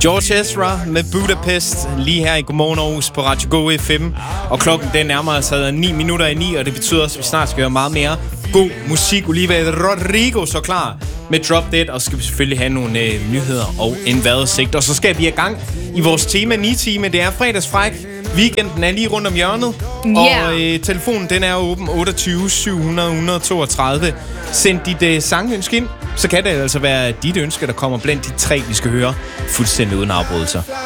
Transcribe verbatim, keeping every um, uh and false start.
George Ezra med Budapest lige her i Godmorgen Aarhus på Radio Go F M. Og klokken den nærmer altså ni minutter i ni, og det betyder også, at vi snart skal høre meget mere god musik. Olivia Rodrigo så klar med Drop Dead, og så skal vi selvfølgelig have nogle øh, nyheder og en vejrudsigt. Og så skal vi i gang i vores tema ni-time. Det er fredagsfræk. Weekenden er lige rundt om hjørnet. Yeah. Og øh, telefonen den er åben otteogtyve syv hundrede et hundrede og toogtredive. Send dit øh, sangønske ind, så kan det altså være dit ønske, der kommer blandt de tre, vi skal høre fuldstændig uden afbrydelser.